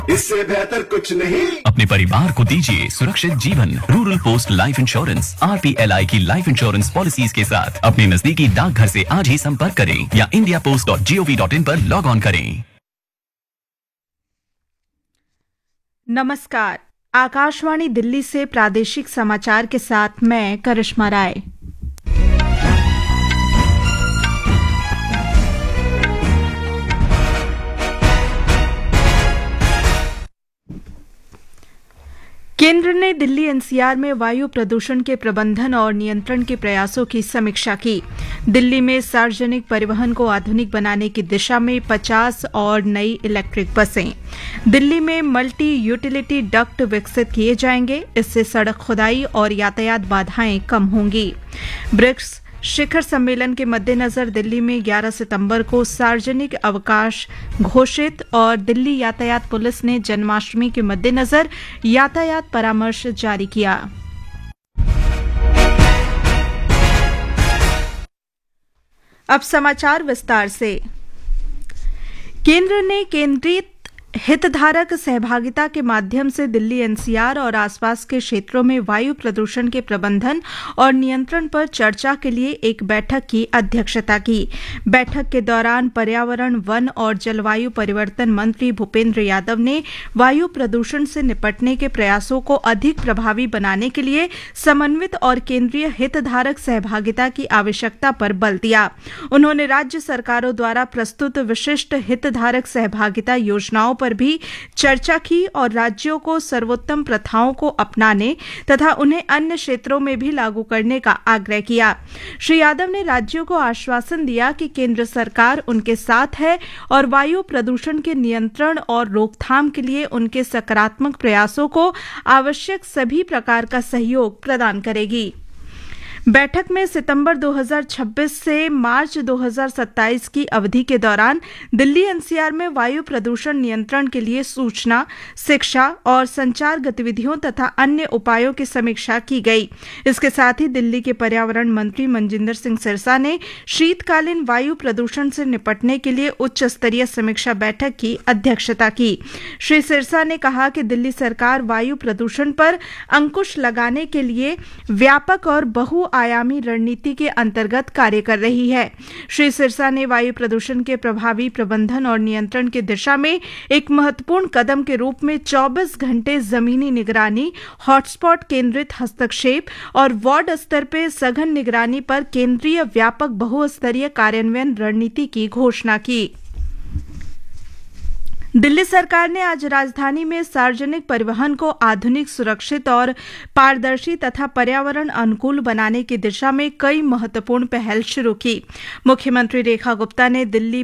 इससे बेहतर कुछ नहीं। अपने परिवार को दीजिए सुरक्षित जीवन। Rural post life insurance RPLI की लाइफ इंश्योरेंस पॉलिसीज के साथ अपने नजदीकी डाकघर से आज ही संपर्क करें या indiapost.gov.in पर लॉग ऑन करें। नमस्कार, आकाशवाणी दिल्ली से प्रादेशिक समाचार के साथ मैं करिश्मा राय। केंद्र ने दिल्ली NCR में वायु प्रदूषण के प्रबंधन और नियंत्रण के प्रयासों की समीक्षा की। दिल्ली में सार्वजनिक परिवहन को आधुनिक बनाने की दिशा में 50 और नई इलेक्ट्रिक बसें। दिल्ली में मल्टी यूटिलिटी डक्ट विकसित किए जाएंगे, इससे सड़क खुदाई और यातायात बाधाएं कम होंगी। ब्रिक्स शिखर सम्मेलन के मद्देनजर दिल्ली में 11 सितंबर को सार्वजनिक अवकाश घोषित और दिल्ली यातायात पुलिस ने जन्माष्टमी के मद्देनजर यातायात परामर्श जारी किया। अब समाचार विस्तार से। केंद्र ने केंद्रित हितधारक सहभागिता के माध्यम से दिल्ली NCR और आसपास के क्षेत्रों में वायु प्रदूषण के प्रबंधन और नियंत्रण पर चर्चा के लिए एक बैठक की अध्यक्षता की। बैठक के दौरान पर्यावरण, वन और जलवायु परिवर्तन मंत्री भूपेंद्र यादव ने वायु प्रदूषण से निपटने के प्रयासों को अधिक प्रभावी बनाने के लिए समन्वित और केंद्रीय हितधारक सहभागिता की आवश्यकता पर बल दिया। उन्होंने राज्य सरकारों द्वारा प्रस्तुत विशिष्ट हितधारक सहभागिता योजनाओं पर भी चर्चा की और राज्यों को सर्वोत्तम प्रथाओं को अपनाने तथा उन्हें अन्य क्षेत्रों में भी लागू करने का आग्रह किया। श्री यादव ने राज्यों को आश्वासन दिया कि केंद्र सरकार उनके साथ है और वायु प्रदूषण के नियंत्रण और रोकथाम के लिए उनके सकारात्मक प्रयासों को आवश्यक सभी प्रकार का सहयोग प्रदान करेगी। बैठक में सितंबर 2026 से मार्च 2027 की अवधि के दौरान दिल्ली NCR में वायु प्रदूषण नियंत्रण के लिए सूचना, शिक्षा और संचार गतिविधियों तथा अन्य उपायों की समीक्षा की गई। इसके साथ ही दिल्ली के पर्यावरण मंत्री मनजिंदर सिंह सिरसा ने शीतकालीन वायु प्रदूषण से निपटने के लिए उच्च स्तरीय समीक्षा बैठक की अध्यक्षता की। श्री सिरसा ने कहा कि दिल्ली सरकार वायु प्रदूषण पर अंकुश लगाने के लिए व्यापक और बहुआयामी रणनीति के अंतर्गत कार्य कर रही है। श्री सिरसा ने वायु प्रदूषण के प्रभावी प्रबंधन और नियंत्रण की दिशा में एक महत्वपूर्ण कदम के रूप में 24 घंटे जमीनी निगरानी, हॉटस्पॉट केंद्रित हस्तक्षेप और वार्ड स्तर पर सघन निगरानी पर केंद्रीय व्यापक बहुस्तरीय कार्यान्वयन रणनीति की घोषणा की। दिल्ली सरकार ने आज राजधानी में सार्वजनिक परिवहन को आधुनिक, सुरक्षित और पारदर्शी तथा पर्यावरण अनुकूल बनाने की दिशा में कई महत्वपूर्ण पहल शुरू की। मुख्यमंत्री रेखा गुप्ता ने दिल्ली